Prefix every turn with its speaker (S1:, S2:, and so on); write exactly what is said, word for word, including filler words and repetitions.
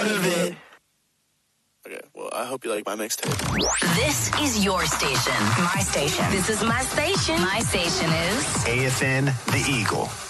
S1: out of it. Okay, well, I hope you like my mixtape.
S2: This is your station.
S3: My station.
S2: This is my station.
S3: My station is
S4: A F N, The Eagle.